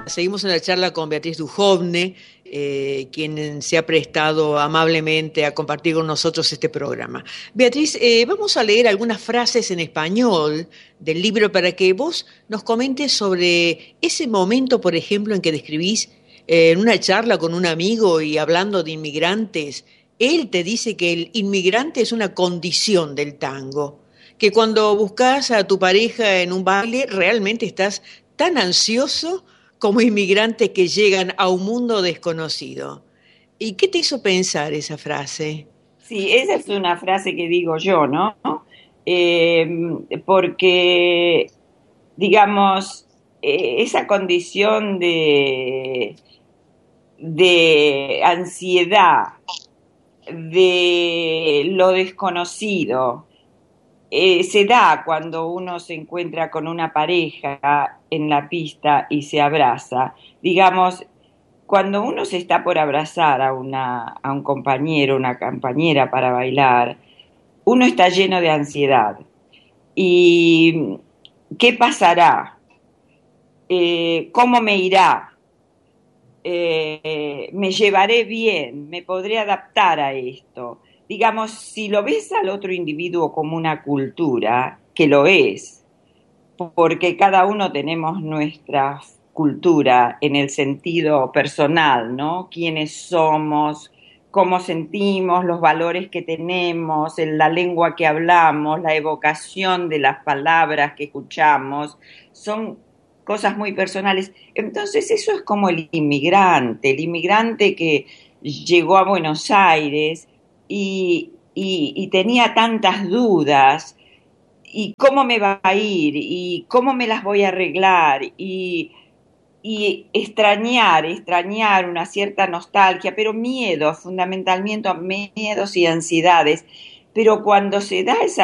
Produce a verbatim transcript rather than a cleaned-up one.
Seguimos en la charla con Beatriz Dujovne, eh, quien se ha prestado amablemente a compartir con nosotros este programa. Beatriz, eh, vamos a leer algunas frases en español del libro para que vos nos comentes sobre ese momento, por ejemplo, en que describís eh, en una charla con un amigo y hablando de inmigrantes, él te dice que el inmigrante es una condición del tango, que cuando buscas a tu pareja en un baile realmente estás tan ansioso como inmigrantes que llegan a un mundo desconocido. ¿Y qué te hizo pensar esa frase? Sí, esa es una frase que digo yo, ¿no? Eh, porque, digamos, eh, esa condición de, de ansiedad, de lo desconocido, eh, se da cuando uno se encuentra con una pareja en la pista y se abraza. Digamos, cuando uno se está por abrazar a, una, a un compañero, una compañera para bailar, uno está lleno de ansiedad. ¿Y qué pasará? Eh, ¿Cómo me irá? Eh, ¿Me llevaré bien? ¿Me podré adaptar a esto? Digamos, si lo ves al otro individuo como una cultura, que lo es, porque cada uno tenemos nuestra cultura en el sentido personal, ¿no? Quiénes somos, cómo sentimos, los valores que tenemos, la lengua que hablamos, la evocación de las palabras que escuchamos, son cosas muy personales. Entonces eso es como el inmigrante, el inmigrante que llegó a Buenos Aires y, y, y tenía tantas dudas, y cómo me va a ir, y cómo me las voy a arreglar, y, y extrañar, extrañar una cierta nostalgia, pero miedos, fundamentalmente miedos y ansiedades. Pero cuando se da esa